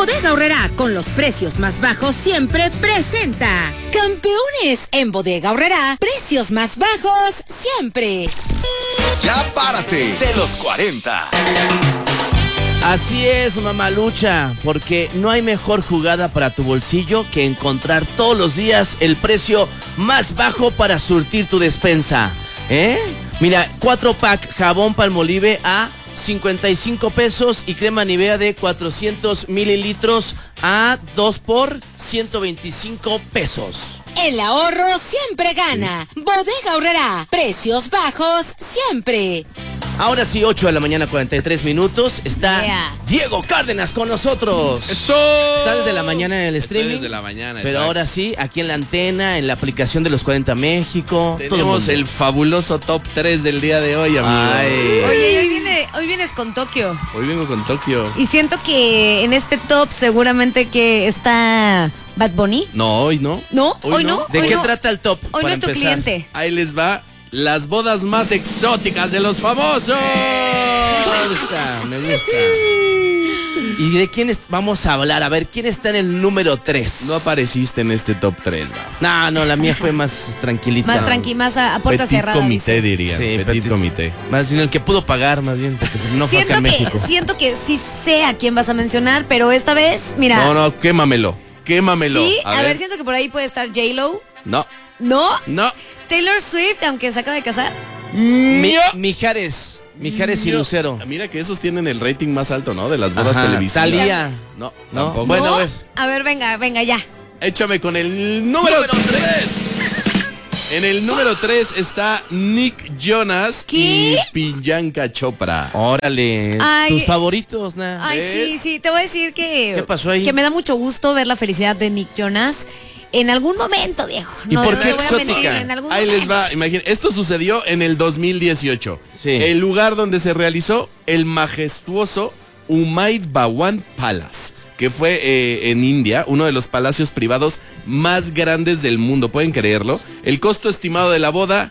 Bodega Aurrerá, con los precios más bajos siempre presenta Campeones. En Bodega Aurrerá, precios más bajos siempre. Ya párate de los 40. Así es, mamalucha, porque no hay mejor jugada para tu bolsillo que encontrar todos los días el precio más bajo para surtir tu despensa. Mira, 4-pack jabón Palmolive a 55 pesos y crema Nivea de 400 mililitros a 2 por 125 pesos. El ahorro siempre gana. Bodega Aurrerá, precios bajos siempre. Ahora sí, 8 de la mañana, 43 minutos. Está Diego Cárdenas con nosotros. ¡Eso! Está desde la mañana en el streaming. Desde la mañana, pero exacto. ahora sí, aquí en la antena, en la aplicación de los 40 México. Tenemos el fabuloso top 3 del día de hoy, amigo. Ay. Oye, hoy vienes con Tokio. Hoy vengo con Tokio. Y siento que en este top seguramente que está Bad Bunny. No, hoy no. ¿No? ¿Hoy no? ¿De Hoy qué no. trata el top? Hoy no para es tu empezar? cliente. Ahí les va las bodas más exóticas de los famosos. Me gusta. ¿Y de quién vamos a hablar? A ver, ¿quién está en el número 3? No apareciste en este top 3, va. No, la mía fue más tranquilita. Más a puerta Petit cerrada. comité, dice. diría. Sí, Petit comité. Más bien el que pudo pagar, más bien, porque no fue acá en México. Siento que sí sé a quién vas a mencionar, pero esta vez, mira. No, quémamelo. Sí, a ver, siento que por ahí puede estar J-Lo. No. ¿No? No. Taylor Swift, aunque se acaba de casar. Mijares y Lucero. Mira que esos tienen el rating más alto, ¿no? De las bodas televisivas. Thalía. No, No. tampoco. Bueno, ¿No? a ver. A ver, venga, ya. Échame con el número 3. En el número 3 está Nick Jonas y Priyanka Chopra. Órale. Ay. Tus favoritos, ¿no? Ay, sí, te voy a decir que... ¿Qué pasó ahí? Que me da mucho gusto ver la felicidad de Nick Jonas en algún momento, viejo. ¿Y por qué te voy a mentir, exótica? en algún Ahí les momento. va, imagínense, esto sucedió en el 2018. Sí. El lugar donde se realizó el majestuoso Umaid Bhawan Palace, que fue en India, uno de los palacios privados más grandes del mundo, ¿pueden creerlo? El costo estimado de la boda,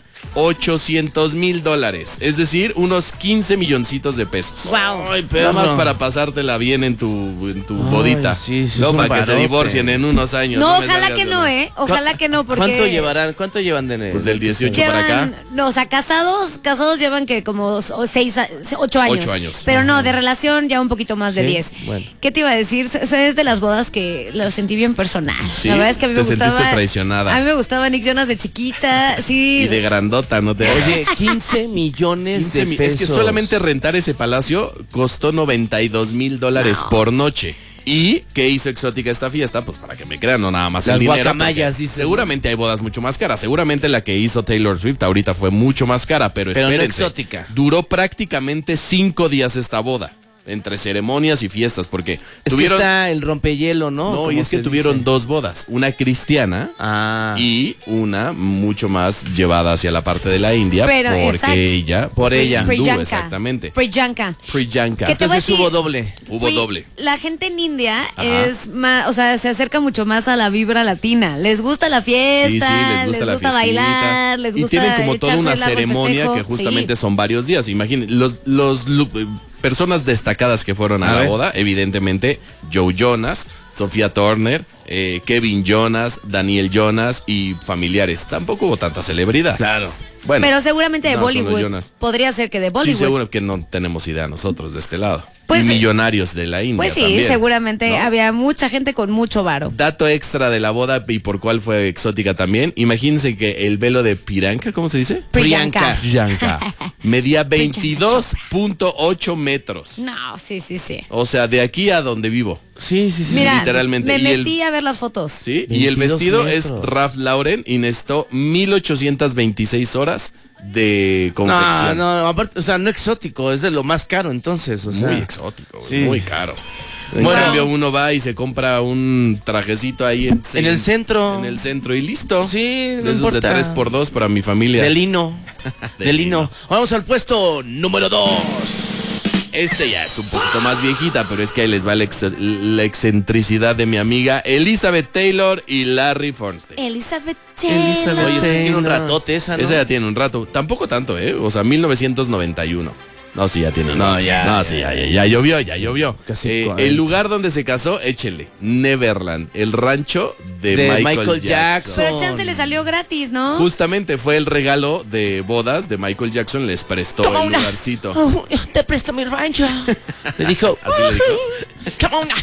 $800,000, es decir, unos 15 milloncitos de pesos. Wow. Ay, Nada más perro. para pasártela bien en tu bodita. sí, sí, no, es un para que se barote. divorcien en unos años. No, me ojalá salgas que de no, la- Ojalá que no, porque... ¿Cuánto llevan de Pues del 18 para acá. No, o sea, casados llevan que como 8 años. 8 años. Pero no, de relación ya un poquito más de Sí, 10. bueno. ¿Qué te iba a decir? Es de las bodas que lo sentí bien personal. Sí, La verdad es que a mí me te gustaba. sentiste traicionada. A mí me gustaba Nick Jonas de chiquita, sí. Y de grandota, no te... Oye, 15 millones 15 de pesos. Es que solamente rentar ese palacio costó $92,000 por noche. ¿Y qué hizo exótica esta fiesta? Pues para que me crean, no nada más Las el dinero. guacamayas, porque dicen. seguramente hay bodas mucho más caras. Seguramente la que hizo Taylor Swift ahorita fue mucho más cara, pero no espérense. exótica. Duró prácticamente 5 días esta boda, entre ceremonias y fiestas, porque Es tuvieron... que está el rompehielo, ¿no? No, y Como es que se tuvieron dice. 2 bodas, una cristiana y una mucho más llevada hacia la parte de la India, Pero, porque exacto. ella, Por pues, ella. es hindú, Priyanka. exactamente. Priyanka. Priyanka. ¿Qué te voy a Entonces decir? hubo doble. Hubo doble. La gente en India Ajá. es más, o sea, se acerca mucho más a la vibra latina. Les gusta la fiesta, Sí, les gusta la fiestita. bailar, les gusta y tienen como toda echarse una largo el ceremonia festejo. que justamente Sí. son varios días. Imaginen, personas destacadas que fueron a la ver. boda, evidentemente, Joe Jonas, Sofía Turner, Kevin Jonas, Daniel Jonas y familiares. Tampoco hubo tanta celebridad. Claro. Bueno, Pero seguramente de no, son los Bollywood. Jonas. Podría ser que de Sí, Bollywood. seguro que no tenemos idea nosotros de este lado. Pues, y millonarios de la India Pues sí, también, seguramente ¿no? había mucha gente con mucho varo. Dato extra de la boda y por cuál fue exótica también. Imagínense que el velo de Priyanka, ¿cómo se dice? Priyanka. Priyanka. Medía 22.8 metros. No, sí. O sea, de aquí a donde vivo. Sí. Mira, literalmente. me Y el- metí a ver las fotos. ¿Sí? Y el 22 vestido metros. es Ralph Lauren y necesitó 1826 horas de confección. No, aparte, o sea, no exótico, es de lo más caro entonces, o sea. Muy exótico, sí. muy caro. En Bueno. cambio, uno va y se compra un trajecito ahí En el centro. En el centro y listo. Sí, no de esos importa. de 3x2 para mi familia. De lino. De De lino. lino. Vamos al puesto número 2. Este ya es un poquito más viejita, pero es que ahí les va la excentricidad de mi amiga Elizabeth Taylor y Larry Fonstein. Elizabeth Taylor. Oye, sí tiene un Taylor. ratote esa, ¿no? Esa ya tiene un rato. Tampoco tanto, ¿eh? O sea, 1991. No, sí, ya tiene. No, ya. No, sí, ya llovió. Casi 40. El lugar donde se casó, échele. Neverland, el rancho de Michael Jackson. Pero chance le salió gratis, ¿no? Justamente fue el regalo de bodas de Michael Jackson, les prestó el lugarcito. Oh, te presto mi rancho. Le dijo. Así le dijo. Come on.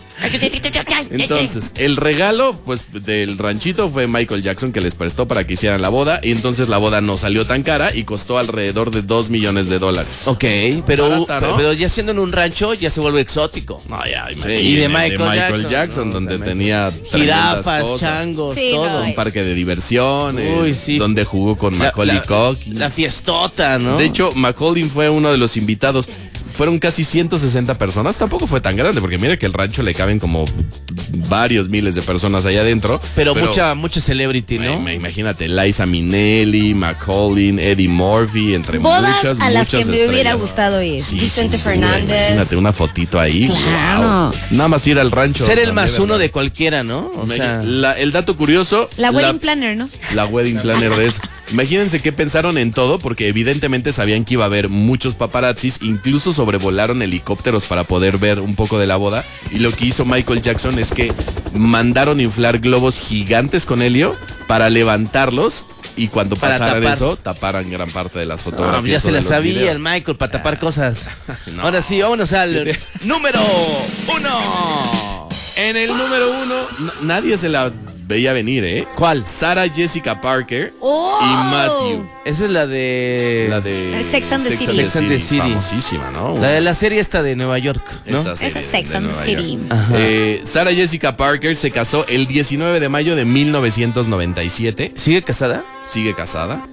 Entonces, el regalo pues del ranchito fue Michael Jackson, que les prestó para que hicieran la boda. Y entonces la boda no salió tan cara y costó alrededor de $2 millones. Ok, pero, Barata, ¿no? pero ya siendo en un rancho ya se vuelve exótico. No, ya, Y de Michael Jackson, no, donde también. tenía Jirafas, cosas. changos, Sí, todo. no, Un parque de diversiones, Uy, sí. donde jugó con Macaulay Culkin. La fiestota, ¿no? De hecho, Macaulay fue uno de los invitados. Fueron casi 160 personas. Tampoco fue tan grande, porque mira que el rancho le caben como varios miles de personas allá adentro. pero mucha celebrity, ¿no? Imagínate, Liza Minnelli, Macaulay, Eddie Murphy, entre Bodas muchas, a las muchas que me hubiera estrellas. gustado ir. Sí, Vicente sin duda, Fernández. Imagínate una fotito ahí. Claro. Wow. Nada más ir al rancho. Ser el también, más uno ¿verdad? de cualquiera, ¿no? O sea, El dato curioso. La wedding planner, ¿no? La wedding planner de eso. Imagínense qué pensaron en todo, porque evidentemente sabían que iba a haber muchos paparazzis, incluso sobrevolaron helicópteros para poder ver un poco de la boda. Y lo que hizo Michael Jackson es que mandaron inflar globos gigantes con helio para levantarlos y cuando Para pasaran tapar. eso, taparan gran parte de las no, fotografías. ya o se de la los sabía videos. el Michael para tapar cosas. No. Ahora sí, vámonos al número 1. En el número 1, nadie se la veía venir, ¿eh? ¿Cuál? Sarah Jessica Parker ¡Oh! y Matthew. Esa es la de... La de Sex and the City. Sex and the City. Famosísima, ¿no? La de la serie esta de Nueva York, ¿no? Esta serie Esa es Sex de and the Nueva City. York. Sarah Jessica Parker se casó el 19 de mayo de 1997. ¿Sigue casada? Sigue casada.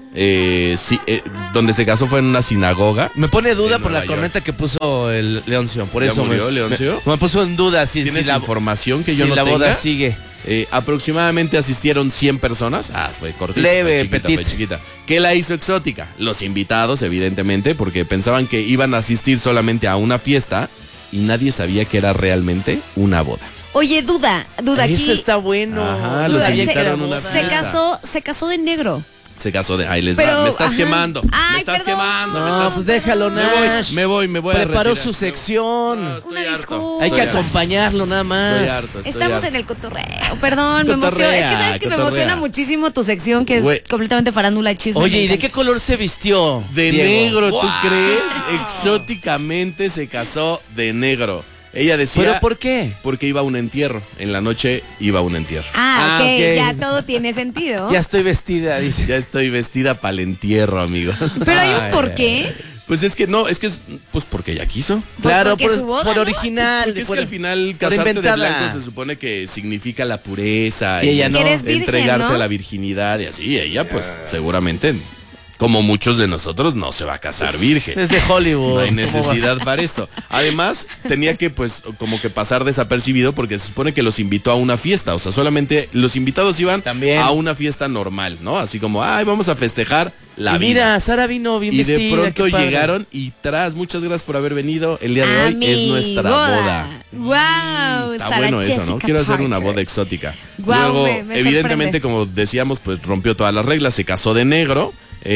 Donde se casó fue en una sinagoga. Me pone duda En por la Nueva York. corneta que puso el Leoncio. Por ¿Ya eso murió Leoncio? me puso en duda si ¿Tienes la información que si yo no la tenga? boda sigue. Aproximadamente asistieron 100 personas. Fue cortita, Leve, fue chiquita, petit. fue chiquita. ¿Qué la hizo exótica? Los invitados, evidentemente, porque pensaban que iban a asistir solamente a una fiesta y nadie sabía que era realmente una boda. Oye, duda aquí. Eso está bueno. Ajá, No los sabía que invitaron era a una boda. fiesta. se casó de negro. Se casó de... Ahí les Pero, va. Me estás ajá. quemando. Ay, me estás perdón. quemando. me No, estás... pues déjalo, Nash. Me voy a Preparó retirar. su sección. Estoy Una harto. disculpa. Hay que Estoy harto. acompañarlo nada más. Estoy harto. Estamos harto. en el cotorreo. Perdón, me emociona. Cotorrea, Es que sabes que me cotorrea. emociona muchísimo tu sección, que es Güey. completamente farándula y chisme. Oye, Me ¿y de encanta. qué color se vistió? De Diego? negro, ¿tú ¡Guau! crees? Exóticamente se casó de negro. Ella decía... ¿Pero por qué? Porque iba a un entierro. En la noche iba a un entierro. Ah, Ah, ok, ok. ya todo tiene sentido. Ya estoy vestida, dice. Ya estoy vestida para el entierro, amigo. Pero hay un Ay, porqué. Pues es que no, pues porque ella quiso. Claro, porque su boda, por ¿no? original. Porque es por- que al final por casarte de inventada. blanco se supone que significa la pureza Y ella no. Que eres virgen, entregarte ¿no? a la virginidad y así. Ella pues seguramente, como muchos de nosotros, no se va a casar virgen. Es de Hollywood. No hay ¿Cómo vas? necesidad para esto. Además, tenía que pues como que pasar desapercibido porque se supone que los invitó a una fiesta. O sea, solamente los invitados iban También. a una fiesta normal, ¿no? Así como, ay, vamos a festejar la Y vida. mira, Sara vino bien Y vestida. de pronto qué padre. llegaron y muchas gracias por haber venido. El día de hoy es nuestra boda. Wow, Está bueno eso, ¿no? Quiero hacer una boda exótica. Guau, Luego, me evidentemente, sorprende. como decíamos, pues rompió todas las reglas, se casó de negro.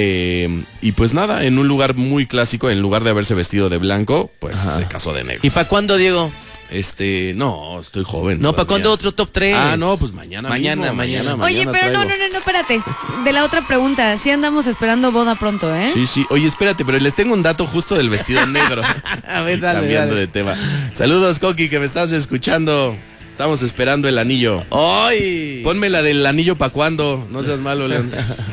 Y pues nada, en un lugar muy clásico, en lugar de haberse vestido de blanco, pues se casó de negro. ¿Y para cuándo, Diego? No, estoy joven. No, ¿para todavía. cuándo otro top 3? Ah, no, pues mañana. Mañana. Oye, pero no, espérate. De la otra pregunta, sí andamos esperando boda pronto, ¿eh? Sí. Oye, espérate, pero les tengo un dato justo del vestido negro. A ver, dale, Cambiando dale. de tema. Saludos, Coqui, que me estás escuchando. Estamos esperando el anillo. ¡Ay! Ponme la del anillo pa' cuando. No seas malo, León.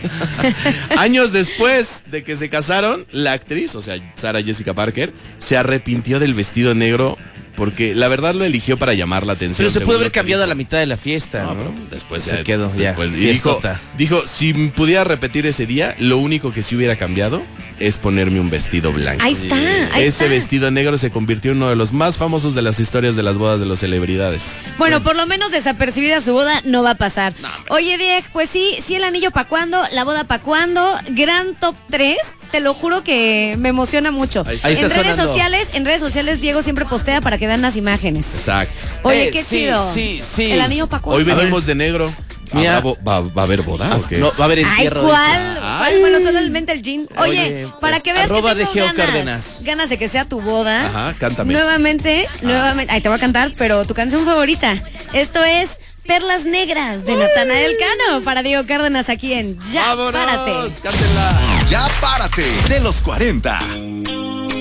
Años después de que se casaron, la actriz, o sea, Sarah Jessica Parker, se arrepintió del vestido negro porque la verdad lo eligió para llamar la atención. Pero se según puede haber lo que cambiado a dijo. la mitad de la fiesta, No, ¿no? pero pues después Se quedó, ya. después, y dijo, Fiestota. si pudiera repetir ese día, lo único que sí hubiera cambiado es ponerme un vestido blanco. Ahí está, ahí Ese está. vestido negro se convirtió en uno de los más famosos de las historias de las bodas de las celebridades. Bueno, por lo menos desapercibida su boda no va a pasar. Oye, Dieg, pues sí, el anillo pa' cuándo, la boda pa' cuándo, gran top 3, te lo juro que me emociona mucho. Ahí está En redes sonando. sociales Diego siempre postea para que vean las imágenes. Exacto. Oye, qué sí, chido. sí. El anillo pa' cuándo. Hoy venimos de negro. Mira. ¿Va a haber boda o qué? No, va a haber Ay, entierro. ¿cuál? Ay. Bueno, solamente el gin. Oye, Oye, para que veas que arroba tengo de Geo ganas, Cárdenas. ganas de que sea tu boda. Ajá, cántame. Nuevamente, ay, te voy a cantar, pero tu canción favorita. Esto es Perlas Negras de Natanael Cano para Diego Cárdenas aquí en Ya ¡Vámonos! Párate. ¡Cántenla! Ya párate de los 40.